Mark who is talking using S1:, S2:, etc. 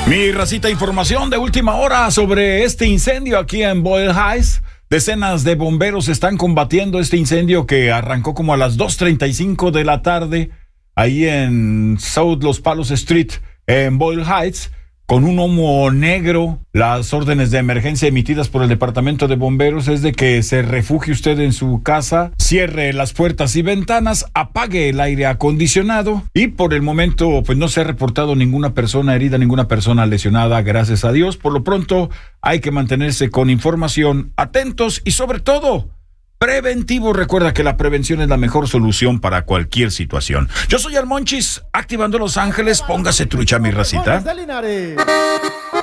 S1: Mi racita, información de última hora sobre este incendio aquí en Boyle Heights. Decenas de bomberos están combatiendo este incendio que arrancó como a las 2:35 de la tarde ahí en South Los Palos Street en Boyle Heights, con un humo negro. Las órdenes de emergencia emitidas por el Departamento de Bomberos es de que se refugie usted en su casa, cierre las puertas y ventanas, apague el aire acondicionado, y por el momento pues no se ha reportado ninguna persona herida, ninguna persona lesionada, gracias a Dios. Por lo pronto hay que mantenerse con información, atentos y sobre todo preventivo. Recuerda que la prevención es la mejor solución para cualquier situación. Yo soy el Monchis, activando Los Ángeles. Póngase trucha, mi racita.